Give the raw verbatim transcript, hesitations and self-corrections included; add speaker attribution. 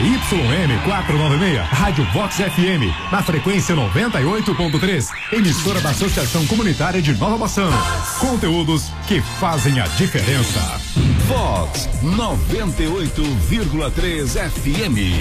Speaker 1: Y M quatrocentos e noventa e seis, Rádio Vox F M, na frequência noventa e oito ponto três, emissora da Associação Comunitária de Nova Maçã. Conteúdos que fazem a diferença.
Speaker 2: Vox noventa e oito vírgula três F M.